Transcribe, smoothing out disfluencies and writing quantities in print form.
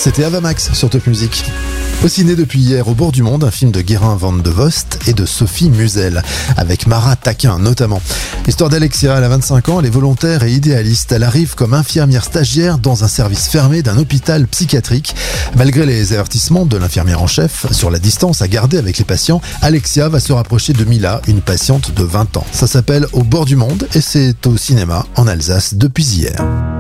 C'était Avamax sur Top Music. Au ciné depuis hier, Au bord du monde, un film de Guérin Van de Vost et de Sophie Musel, avec Mara Taquin notamment. L'histoire d'Alexia, elle a 25 ans, elle est volontaire et idéaliste. Elle arrive comme infirmière stagiaire dans un service fermé d'un hôpital psychiatrique. Malgré les avertissements de l'infirmière en chef sur la distance à garder avec les patients, Alexia va se rapprocher de Mila, une patiente de 20 ans. Ça s'appelle Au bord du monde et c'est au cinéma en Alsace depuis hier.